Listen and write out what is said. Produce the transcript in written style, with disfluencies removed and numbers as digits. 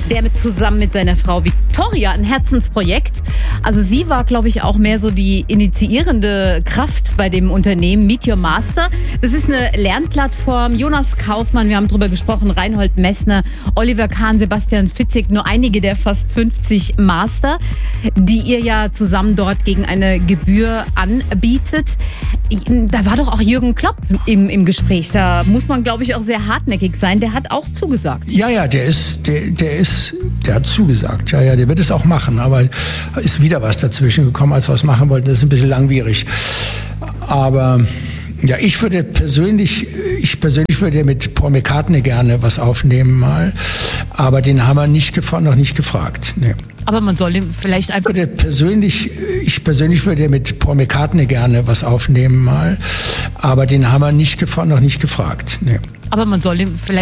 der zusammen mit seiner Frau Victoria ein Herzensprojekt. Also sie war, glaube ich, auch mehr so die initiierende Kraft bei dem Unternehmen Meet Your Master. Das ist eine Lernplattform. Jonas Kaufmann, wir haben drüber gesprochen, Reinhold Messner, Oliver Kahn, Sebastian Fitzek, nur einige der fast 50 Master, die ihr ja zusammen dort gegen eine Gebühr anbietet. Da war doch auch Jürgen Klopp im Gespräch. Da muss man, glaube ich, auch sehr hartnäckig sein. Der hat auch zugesagt. Ja, der hat zugesagt. Ja, der wird es auch machen. Aber ist wieder was dazwischen gekommen, als wir es machen wollten. Das ist ein bisschen langwierig. Aber ja, ich persönlich würde mit Paul McCartney gerne was aufnehmen mal. Aber den haben wir noch nicht gefragt. Nee. Aber man soll ihm vielleicht einfach... Ich persönlich würde mit Paul McCartney gerne was aufnehmen mal. Aber den haben wir noch nicht gefragt. Nee. Aber man soll ihm vielleicht